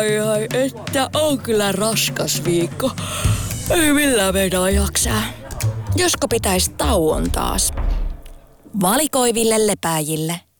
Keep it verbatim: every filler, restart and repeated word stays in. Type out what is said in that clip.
ai ai, että on kyllä raskas viikko. Ei millään meinaa jaksaa. Josko pitäis tauon taas. Valikoiville lepääjille.